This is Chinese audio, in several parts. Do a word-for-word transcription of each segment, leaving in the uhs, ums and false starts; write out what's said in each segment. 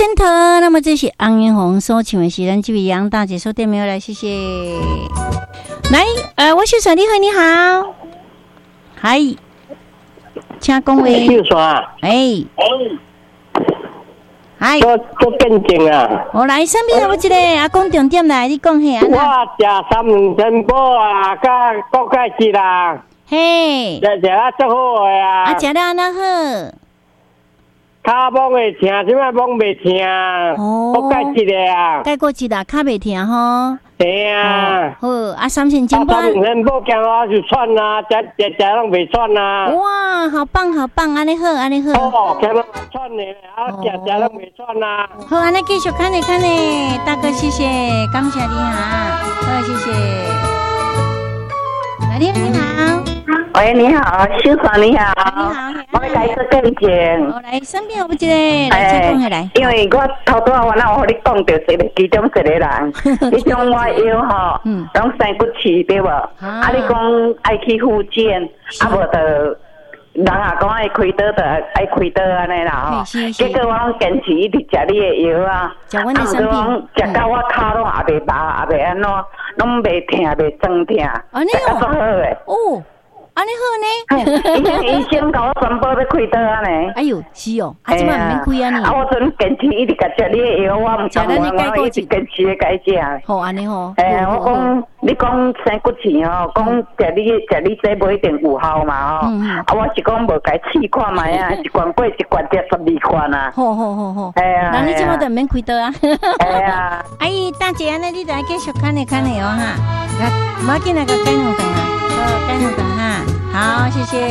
Center， 那么这是安云红所唱的是咱这位杨大姐说对没有？来，谢谢。来，呃，我秀爽，你好，你好，嗨，请讲话。 秀爽， 哎，嗨， 做做见证啊！ 我来，上面有一个阿公重点来，你讲嘿， 我食三两珍宝啊，甲国界节啦， 嘿， 食食啊足好诶啊！ 啊，食了安那好。 骹摸会疼，即摆摸袂疼。 哦， 国界节的啊， 改过一啦，较袂疼吼。 对啊。 好，啊，三千金宝。 三两珍宝行啊就喘啊，食食食拢袂喘啊。 哇，好棒好棒，安尼好，安尼好。 哦，行拢喘的，啊，食食拢袂喘啊。 好，安尼继续看咧看咧，大哥谢谢，感谢你哈，好，谢谢。来，你好，你好。 喂，你好，秀爽你好， 你好， 我来改个证件。 我来身边有不一个，来再讲下来。 因为我头拄啊，我那我和你讲到一个其中一个人，你种我腰吼，嗯，拢生骨刺对无？啊，你讲爱去复健，啊无就人啊讲爱开刀就爱开刀安尼啦吼。结果我拢坚持一直食你的药啊， 食阮的产品， 食到我骹拢也袂麻，也袂安怎，拢袂疼袂酸疼， 安尼哦，好诶。 哦。安尼好呢， 医生医生甲我宣布要开刀啊呢。 哎呦，是哦，啊，即摆唔免开啊呢。 啊，我阵坚持一直甲食你的药，我唔敢我我一直坚持咧改食。 好安尼吼。 哎，我讲你讲生骨刺吼，讲食你食你这不一定有效嘛吼。啊，我是讲无改试看卖啊，一罐过一罐跌十二罐啊。 好好好好。 哎呀， 那你即摆就唔免开刀啊。 哎呀， 阿姨大姐，那你来继续看咧看咧哦哈，无要紧那个改两顿啊，好改两顿哈。好，谢谢。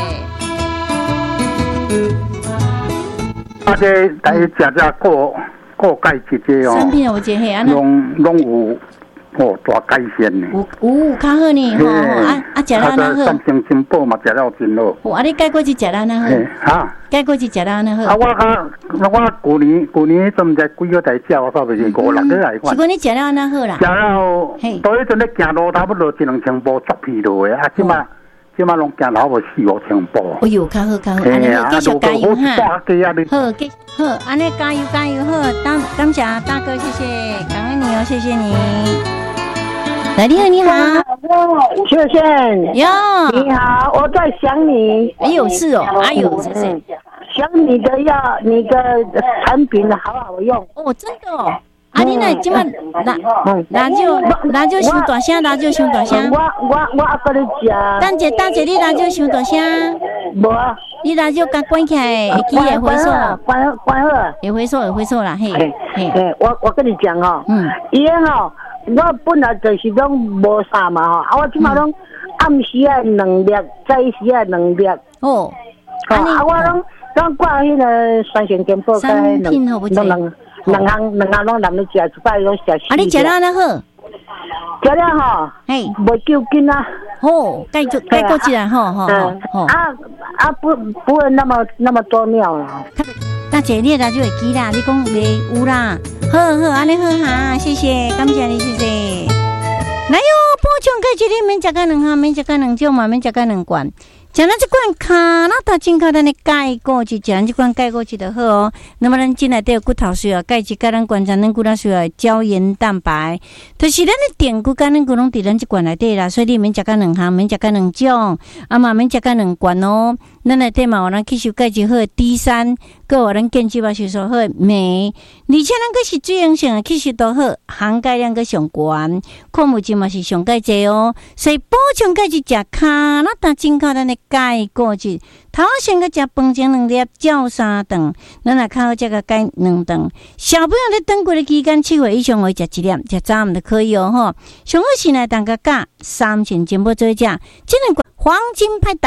啊，这来食只过过钙节节哦， 产品有这嘿， 拢拢有哦大改善呢。 有有较好呢，吼啊啊，食了那好。 三星金宝嘛，食了真好。 哦，啊，你改过去食了那好。 哈？ 改过去食了那好。 啊，我讲我旧年旧年都唔知几个代食，我差不多是五六个来款。 是讲你食了那好啦。 食了，到迄阵咧行路差不多一两千步，足疲劳的啊，即嘛。即马拢行头无四五千步。 哎呦，较好较好，安尼继续加油哈！好，继好，安尼加油加油好，当感谢大哥，谢谢，感恩你哦，谢谢你。来，你好，你好， 秀贤， 哟， 你好，我在想你。 哎呦，是哦，哎呦，谢谢。 想你的药，你的产品好好用。 哦，真的哦。啊！你那即马拿拿就拿就伤大声，拿就伤大声。 我我我阿跟你讲。 等者等者，你拿就伤大声。 无啊， 你拿就甲关起来，会记会回缩。 关关好。 会回缩，会回缩啦，嘿。 嘿，我我跟你讲哦，嗯，伊吼，我本来就是拢无啥嘛吼，啊，我即马拢暗时啊两粒，早时啊两粒。哦。啊，我拢拢挂迄个三线电波在两两。两行两行拢难得食，一摆拢食死。 啊，你食了安那好？ 食了吼，嘿，袂够劲啊。 哦，改就改过去啦，吼吼吼。 啊啊，不不会那么那么多尿啦。 大姐，你拿就会记啦，你讲袂有啦。好好，安尼好哈，谢谢，感谢你，谢谢。来哟，补充钙质你免食个两项，免食个两种嘛，免食个两罐。食咱这款卡那达健康咱的钙果质，食咱这款钙果质就好哦。那么咱进来都有骨头需要钙质，甲咱观察咱骨头需要胶原蛋白，就是咱的电骨甲咱骨拢伫咱这罐内底啦。所以你免食个两项，免食个两种，啊嘛免食个两罐哦。咱内底嘛有咱吸收钙质好的 D 三，佮有咱健肌嘛吸收好的镁，而且咱佮是水溶性的吸收都好，含钙量佮上悬，矿物质嘛是上钙济哦。所以补充钙质食卡那达健康咱的钙果质，头先个食饭前两粒，照三顿，咱若较好食个钙两顿。小朋友咧等过的期间，七岁以上会食一粒，食早暗就可以哦吼。上好是来当个加三千金宝做食，这两个黄金派大。